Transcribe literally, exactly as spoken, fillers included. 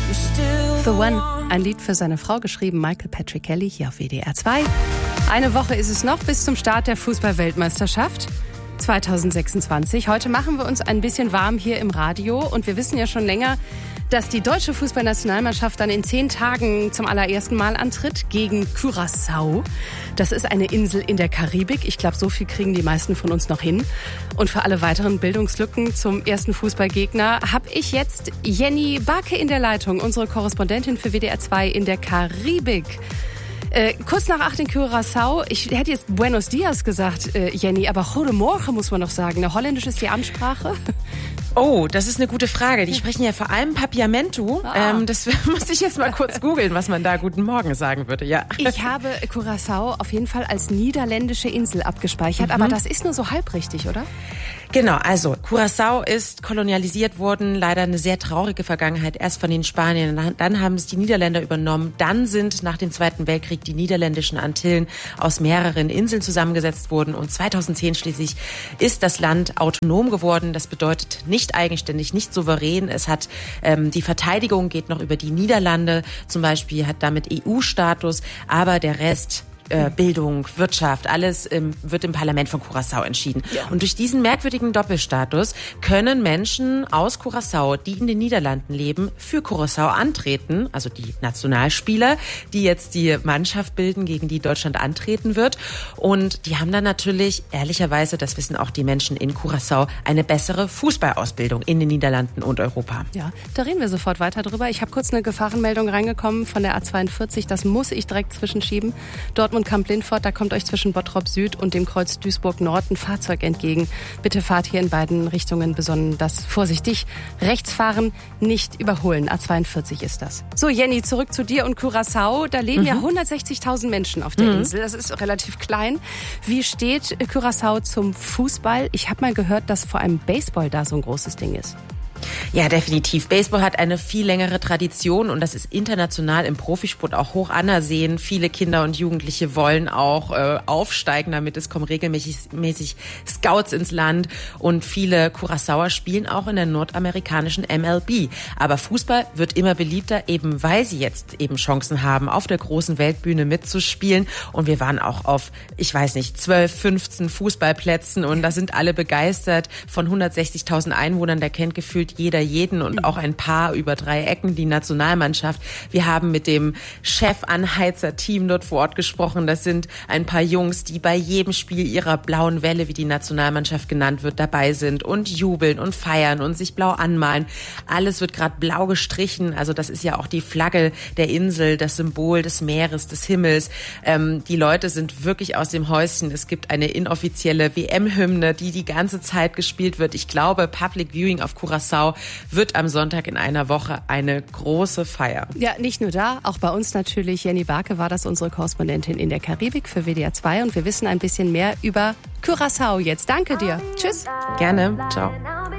The One, ein Lied für seine Frau, geschrieben Michael Patrick Kelly, hier auf W D R zwei. Eine Woche ist es noch bis zum Start der Fußball-Weltmeisterschaft zwanzig sechsundzwanzig. Heute machen wir uns ein bisschen warm hier im Radio und wir wissen ja schon länger, dass die deutsche Fußballnationalmannschaft dann in zehn Tagen zum allerersten Mal antritt gegen Curaçao. Das ist eine Insel in der Karibik. Ich glaube, so viel kriegen die meisten von uns noch hin. Und für alle weiteren Bildungslücken zum ersten Fußballgegner habe ich jetzt Jenny Barke in der Leitung, unsere Korrespondentin für W D R zwei in der Karibik. Äh, kurz nach acht in Curaçao. Ich hätte jetzt Buenos Dias gesagt, äh, Jenny, aber Gute Morgen muss man noch sagen. Ne? Holländisch ist die Ansprache. Oh, das ist eine gute Frage. Die sprechen ja vor allem Papiamento. Ah. Ähm, das muss ich jetzt mal kurz googeln, was man da Guten Morgen sagen würde. Ja. Ich habe Curaçao auf jeden Fall als niederländische Insel abgespeichert, mhm. aber das ist nur so halb richtig, oder? Genau, also Curaçao ist kolonialisiert worden, leider eine sehr traurige Vergangenheit, erst von den Spaniern, dann haben es die Niederländer übernommen, dann sind nach dem Zweiten Weltkrieg die niederländischen Antillen aus mehreren Inseln zusammengesetzt worden und zweitausendzehn schließlich ist das Land autonom geworden. Das bedeutet nicht eigenständig, nicht souverän. Es hat ähm, die Verteidigung geht noch über die Niederlande, zum Beispiel hat damit E U-Status, aber der Rest Bildung, Wirtschaft, alles ähm, wird im Parlament von Curaçao entschieden. Ja. Und durch diesen merkwürdigen Doppelstatus können Menschen aus Curaçao, die in den Niederlanden leben, für Curaçao antreten, also die Nationalspieler, die jetzt die Mannschaft bilden, gegen die Deutschland antreten wird. Und die haben dann natürlich, ehrlicherweise, das wissen auch die Menschen in Curaçao, eine bessere Fußballausbildung in den Niederlanden und Europa. Ja, da reden wir sofort weiter drüber. Ich habe kurz eine Gefahrenmeldung reingekommen von der A zweiundvierzig, das muss ich direkt zwischenschieben. Dortmund Kamp-Lindfort, da kommt euch zwischen Bottrop Süd und dem Kreuz Duisburg Nord ein Fahrzeug entgegen. Bitte fahrt hier in beiden Richtungen besonders vorsichtig. Rechts fahren, nicht überholen. A zweiundvierzig ist das. So, Jenny, zurück zu dir und Curaçao. Da leben mhm. ja hundertsechzigtausend Menschen auf der mhm. Insel. Das ist relativ klein. Wie steht Curaçao zum Fußball? Ich habe mal gehört, dass vor allem Baseball da so ein großes Ding ist. Ja, definitiv. Baseball hat eine viel längere Tradition und das ist international im Profisport auch hoch anersehen. Viele Kinder und Jugendliche wollen auch äh, aufsteigen damit. Es kommen regelmäßig mäßig Scouts ins Land und viele Curaçaoer spielen auch in der nordamerikanischen M L B. Aber Fußball wird immer beliebter, eben weil sie jetzt eben Chancen haben, auf der großen Weltbühne mitzuspielen. Und wir waren auch auf, ich weiß nicht, zwölf, fünfzehn Fußballplätzen und da sind alle begeistert. Von hundertsechzigtausend Einwohnern, da kennt gefühlt jeder jeden und auch ein paar über drei Ecken die Nationalmannschaft. Wir haben mit dem Chefanheizer-Team dort vor Ort gesprochen. Das sind ein paar Jungs, die bei jedem Spiel ihrer blauen Welle, wie die Nationalmannschaft genannt wird, dabei sind und jubeln und feiern und sich blau anmalen. Alles wird gerade blau gestrichen. Also das ist ja auch die Flagge der Insel, das Symbol des Meeres, des Himmels. Ähm, die Leute sind wirklich aus dem Häuschen. Es gibt eine inoffizielle W M-Hymne, die die ganze Zeit gespielt wird. Ich glaube, Public Viewing auf Curaçao wird am Sonntag in einer Woche eine große Feier. Ja, nicht nur da, auch bei uns natürlich. Jenny Barke war das, unsere Korrespondentin in der Karibik für W D R zwei und wir wissen ein bisschen mehr über Curaçao jetzt. Danke dir. Tschüss. Gerne. Ciao.